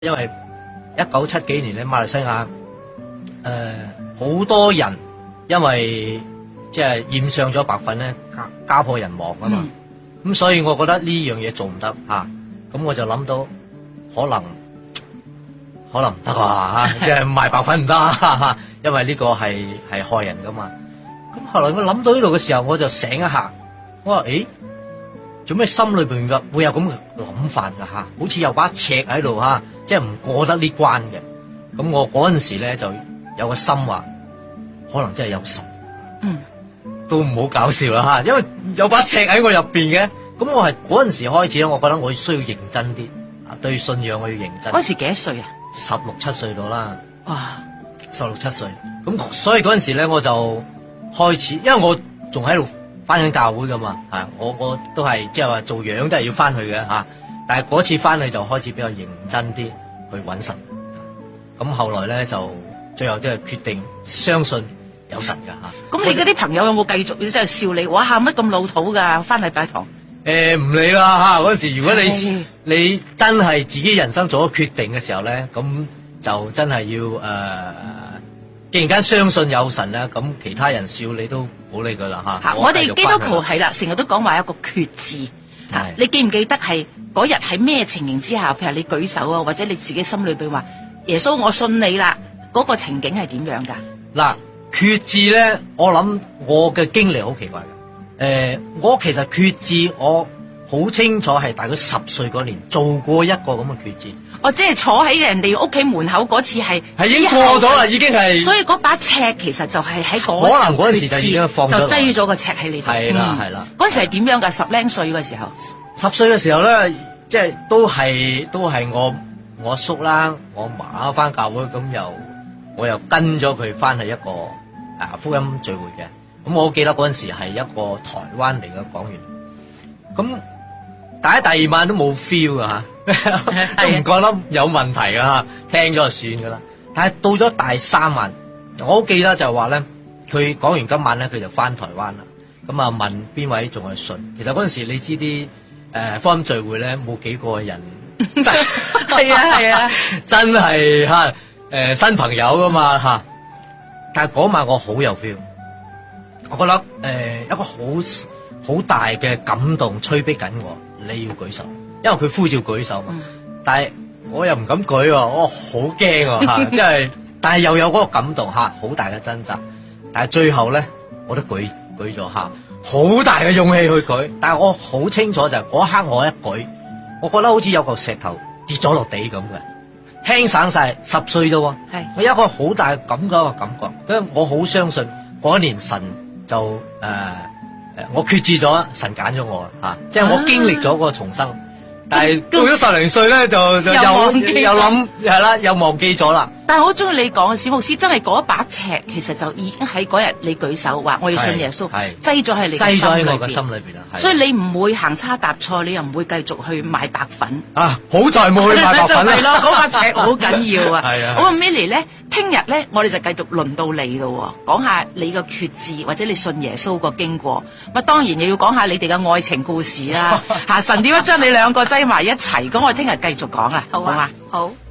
因為1970幾年咧，馬來西亞好多人因為即係染上咗白粉咧，家破人亡啊嘛。咁所以我覺得呢樣嘢做唔得嚇，咁我就諗到可能唔得啊嚇，即係賣白粉唔得，因為呢個係害人噶嘛。咁後來我諗到呢度嘅時候，我就醒一下，我話誒，做咩心裏邊嘅會有咁嘅諗法噶嚇？好似有把尺喺度嚇，即係唔過得呢關嘅。咁我嗰陣時咧就有個心話，可能真係有神。都唔好搞笑啦嚇，因為有把尺喺我入邊嘅。咁我係嗰陣時開始咧，我覺得我需要認真啲，對信仰我要認真。 嗰時幾多歲啊 ？16、17歲到啦。 哇 ！16、17歲。咁所以嗰陣時咧，我就開始，因為我仲喺度翻緊教會噶嘛，我都係即係話做樣都係要翻去嘅嚇。但係嗰次翻去就開始比較認真啲去揾神。咁後來咧就最後都係決定相信有神㗎嚇。 咁你嗰啲朋友有冇繼續即係笑你？哇！乜咁老土㗎？翻禮拜堂。 唔理啦嚇，嗰陣時如果你真係自己人生做咗決定嘅時候咧，咁就真係要既然間相信有神咧，咁其他人笑你都冇理佢啦嚇。 我哋基督徒係啦，成日都講話有個決志。你記唔記得係嗰日喺咩情形之下？譬如你舉手啊，或者你自己心裏邊話耶穌，我信你啦，嗰個情景係點樣㗎？ 嗱，決志咧，我諗我嘅經歷好奇怪嘅。我其實決志，我好清楚係大概10歲嗰年做過一個咁嘅決志。 即係坐喺人哋屋企門口嗰次係已經過咗啦，已經係。 所以嗰把尺其實就係喺嗰可能嗰陣時就已經放咗， 就擠咗個尺喺你度。 係啦係啦。 嗰陣時係點樣㗎？10零歲嘅時候。 10歲嘅時候咧，即係都係我叔啦，我嫲翻教會，咁我又跟咗佢翻去一個福音聚會嘅。咁我好記得嗰陣時係一個台灣嚟嘅講員，咁第二晚都冇 feel 噶嚇，都唔覺得有問題噶嚇，聽咗就算噶啦。但係到咗第3晚，我好記得就係話咧，佢講完今晚咧，佢就翻台灣啦。咁啊問邊位仲係信？其實嗰陣時你知啲福音聚會咧冇幾個人， 係啊， 真係嚇新朋友噶嘛嚇。但係嗰晚我好有 feel。我覺得一個好大嘅感動催逼緊我，你要舉手，因為佢呼召舉手嘛。但係我又唔敢舉喎，我好驚嚇，即係，但係又有嗰個感動嚇，好大嘅掙扎。但係最後咧，我都舉咗嚇，好大嘅勇氣去舉。但係我好清楚就係嗰刻我一舉，我覺得好似有嚿石頭跌咗落地咁嘅，輕省晒，10歲啫喎。係我有一個好大嘅感覺，因為我好相信嗰一年神。就我決志咗，神揀咗我嚇，即係我經歷咗個重生，但係到咗10零歲咧，就又諗係啦，又忘記咗啦。 但係我好中意你講，史牧師真係嗰一把尺，其實就已經喺嗰日你舉手話我要信耶穌，擠咗喺你擠咗喺我嘅心裏邊啦。所以你唔會行差踏錯，你又唔會繼續去賣白粉啊！好在冇去賣白粉啦。 係咯，嗰把尺好緊要啊。 係啊。 咁啊，Milly咧，聽日咧，我哋就繼續輪到你咯，講下你嘅決志或者你信耶穌個經過。咁當然又要講下你哋嘅愛情故事啦。神點樣將你兩個擠埋一齊？咁我哋聽日繼續講啊，好嘛？好。